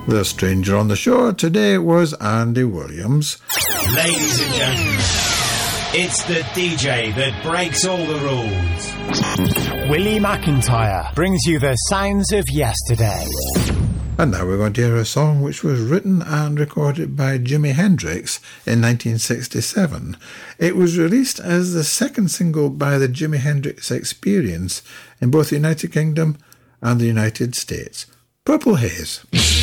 The stranger on the show today was Andy Williams. Ladies and gentlemen, it's the DJ that breaks all the rules. Willie McIntyre brings you the sounds of yesterday. And now we're going to hear a song which was written and recorded by Jimi Hendrix in 1967. It was released as the second single by the Jimi Hendrix Experience in both the United Kingdom and the United States. Purple Haze.